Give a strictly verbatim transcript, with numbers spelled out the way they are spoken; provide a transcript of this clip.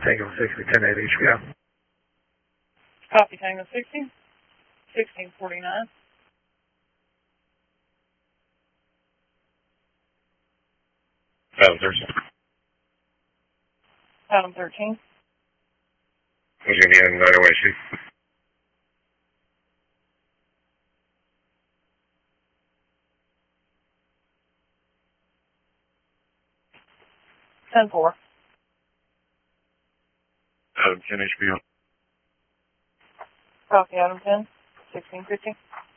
Tango sixty, ten eight H B O. Copy Tango sixty, sixteen forty-nine. Adam thirteen. Adam thirteen. Virginia nine oh H C. ten four. Adam ten H B O. Copy Adam ten, sixteen fifty.